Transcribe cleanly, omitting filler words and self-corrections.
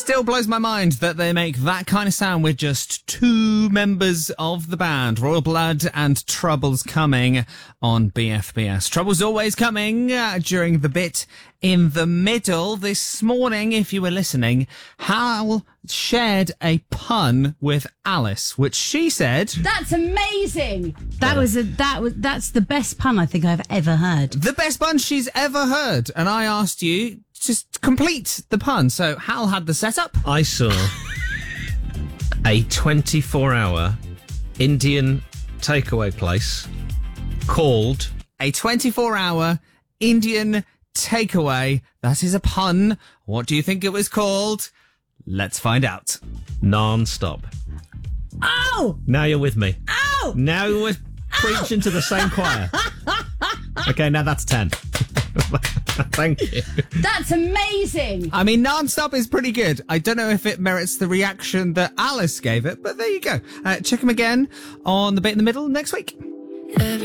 still blows my mind that they make that kind of sound with just two members of the band. Royal Blood and Trouble's coming on BFBS. Trouble's always coming during the bit in the middle. This morning, if you were listening, Hal shared a pun with Alice, which she said... That's amazing! That's the best pun I think I've ever heard. The best pun she's ever heard. And I asked you... just complete the pun. So Hal had the setup. I saw a 24-hour Indian takeaway place called... A 24-hour Indian takeaway. That is a pun. What do you think it was called? Let's find out. Non-stop. Oh! Now you're with me. Oh! Now we're preaching to the same choir. Okay, now that's 10. Thank you. That's amazing. I mean, non-stop is pretty good. I don't know if it merits the reaction that Alice gave it, but there you go. Check him again on the bit in the middle next week.